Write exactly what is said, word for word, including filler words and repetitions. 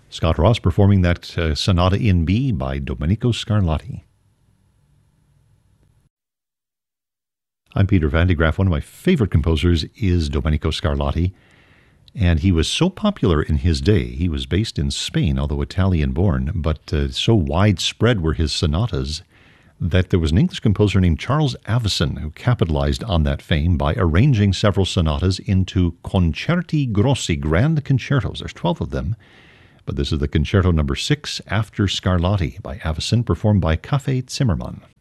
Scott Ross performing that uh, Sonata in B by Domenico Scarlatti. I'm Peter Van de Graaff. One of my favorite composers is Domenico Scarlatti, and he was so popular in his day. He was based in Spain, although Italian-born, but uh, so widespread were his sonatas that there was an English composer named Charles Avison who capitalized on that fame by arranging several sonatas into concerti grossi, grand concertos. There's twelve of them, but this is the concerto number six, After Scarlatti, by Avison, performed by Cafe Zimmermann.